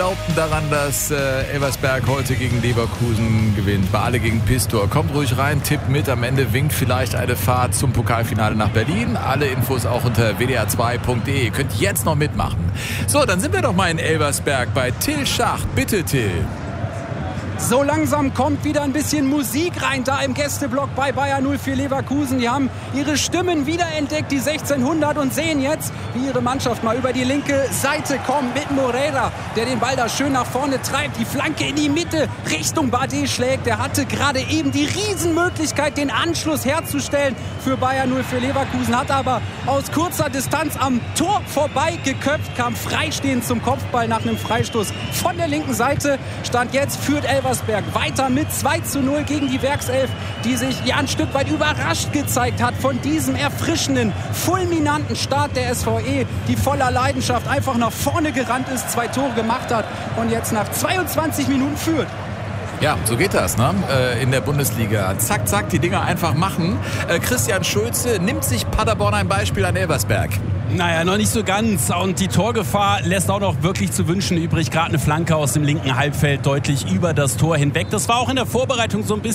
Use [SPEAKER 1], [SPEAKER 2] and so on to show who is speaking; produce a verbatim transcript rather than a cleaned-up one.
[SPEAKER 1] glaubten daran, dass äh, Elversberg heute gegen Leverkusen gewinnt. Bale gegen Pistor. Kommt ruhig rein, tippt mit. Am Ende winkt vielleicht eine Fahrt zum Pokalfinale nach Berlin. Alle Infos auch unter w d r zwei punkt d e. Ihr könnt jetzt noch mitmachen. So, dann sind wir doch mal in Elversberg bei Till Schacht. Bitte, Till.
[SPEAKER 2] So langsam kommt wieder ein bisschen Musik rein da im Gästeblock bei Bayer null vier Leverkusen. Die haben ihre Stimmen wiederentdeckt, die sechzehnhundert, und sehen jetzt, wie ihre Mannschaft mal über die linke Seite kommt mit Moreira, der den Ball da schön nach vorne treibt. Die Flanke in die Mitte Richtung Bardet schlägt. Der hatte gerade eben die Riesenmöglichkeit, den Anschluss herzustellen für Bayer null vier Leverkusen, hat aber aus kurzer Distanz am Tor vorbei geköpft, kam freistehend zum Kopfball nach einem Freistoß von der linken Seite. Stand jetzt, führt Elversberg weiter mit zwei zu null gegen die Werkself, die sich ja ein Stück weit überrascht gezeigt hat von diesem erfrischenden, fulminanten Start der S V E, die voller Leidenschaft einfach nach vorne gerannt ist, zwei Tore gemacht hat und jetzt nach zweiundzwanzig Minuten führt.
[SPEAKER 1] Ja, so geht das, ne? Äh, in der Bundesliga. Zack, zack, die Dinger einfach machen. Äh, Christian Schulze nimmt sich Paderborn ein Beispiel an Elversberg.
[SPEAKER 3] Naja, noch nicht so ganz. Und die Torgefahr lässt auch noch wirklich zu wünschen übrig. Gerade eine Flanke aus dem linken Halbfeld deutlich über das Tor hinweg. Das war auch in der Vorbereitung so ein bisschen